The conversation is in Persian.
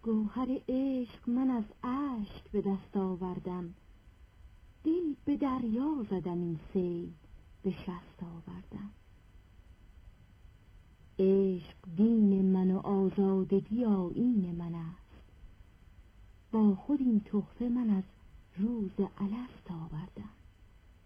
گوهر عشق من از اشک به دست آوردم، دل به دریا زدم این سیل به شست آوردم. عشق دین من و آزادگی آیین من است، با خود این تحفه من از روز الست آوردم.